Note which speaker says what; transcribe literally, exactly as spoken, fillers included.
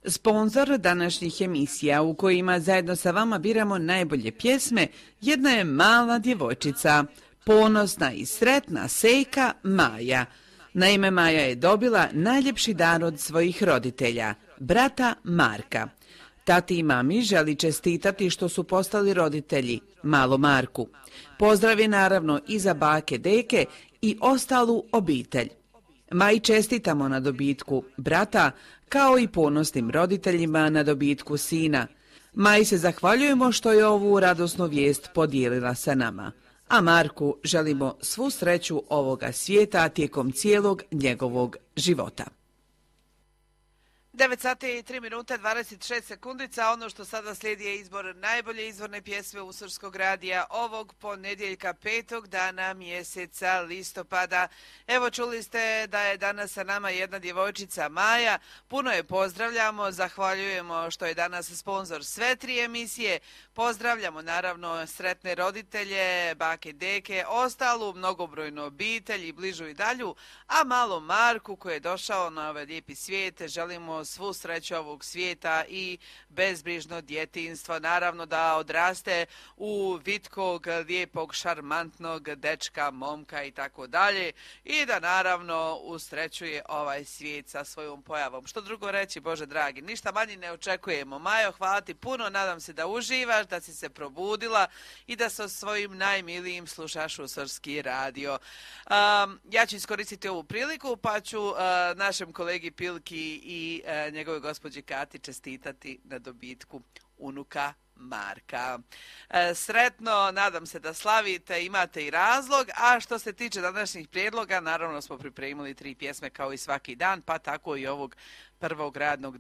Speaker 1: Sponzor današnjih emisija u kojima zajedno sa vama biramo najbolje pjesme jedna je mala djevojčica, ponosna i sretna sejka Maja. Naime, Maja je dobila najljepši dar od svojih roditelja, brata Marka. Tati i mami želi čestitati što su postali roditelji, malo Marku. Pozdrav je naravno i za bake, deke i ostalu obitelj. Maji čestitamo na dobitku brata, kao i ponosnim roditeljima na dobitku sina. Maji se zahvaljujemo što je ovu radosnu vijest podijelila sa nama. A Marku želimo svu sreću ovoga svijeta tijekom cijelog njegovog života.
Speaker 2: devet sati i tri minute dvadeset šest sekundica. Ono što sada slijedi je izbor najbolje izvorne pjesme Usurskog radija ovog ponedjeljka petog dana mjeseca listopada. Evo, čuli ste da je danas sa nama jedna djevojčica Maja. Puno je pozdravljamo, zahvaljujemo što je danas sponzor sve tri emisije. Pozdravljamo naravno sretne roditelje, bake, deke, ostalu mnogobrojnu obitelj i bližu i dalju. A malo Marku koji je došao na ovaj lijepi svijet, želimo svu sreću ovog svijeta i bezbrižno djetinjstvo. Naravno da odraste u vitkog, lijepog, šarmantnog dečka, momka i tako dalje. I da naravno usrećuje ovaj svijet sa svojom pojavom. Što drugo reći, Bože dragi, ništa manje ne očekujemo. Majo, hvala ti puno, nadam se da uživaš, da si se probudila i da sa svojim najmilijim slušaš Usurski radio. Um, ja ću iskoristiti ovu priliku pa ću uh, našem kolegi Pilki i uh, njegove gospođi Kati čestitati na dobitku unuka Marka. E, sretno, nadam se da slavite, imate i razlog, a što se tiče današnjih prijedloga, naravno smo pripremili tri pjesme kao i svaki dan, pa tako i ovog prvog radnog